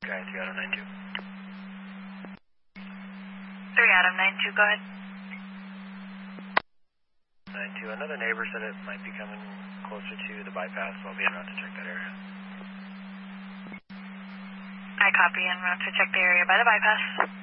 Guy 3 Adam 92. 3 Adam 92, go ahead. 92. Another neighbor said it might be coming closer to the bypass, so I'll be en route to check that area. I copy, en route to check the area by the bypass.